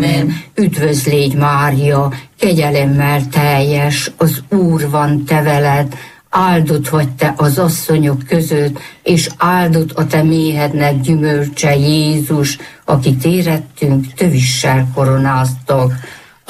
Üdvözlégy Mária, kegyelemmel teljes, az Úr van te veled, áldott vagy te az asszonyok között, és áldott a te méhednek gyümölcse Jézus, akit érettünk tövissel koronáztak.